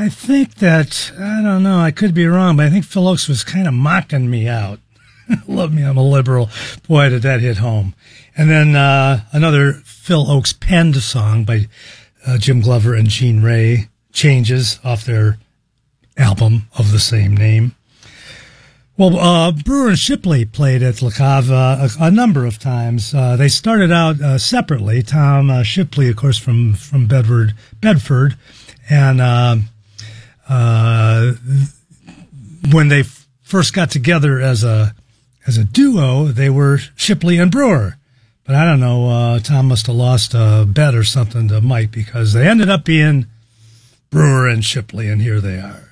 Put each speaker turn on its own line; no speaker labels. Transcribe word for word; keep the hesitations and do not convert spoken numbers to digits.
I think that, I don't know, I could be wrong, but I think Phil Ochs was kind of mocking me out. Love me, I'm a liberal. Boy, did that hit home. And then uh, another Phil Ochs penned song by uh, Jim Glover and Gene Ray, Changes, off their album of the same name. Well, uh, Brewer and Shipley played at La Cave a, a number of times. Uh, they started out uh, separately. Tom uh, Shipley, of course, from, from Bedford, Bedford. And uh, uh, when they f- first got together as a as a duo, they were Shipley and Brewer. But I don't know, uh, Tom must have lost a bet or something to Mike, because they ended up being Brewer and Shipley, and here they are.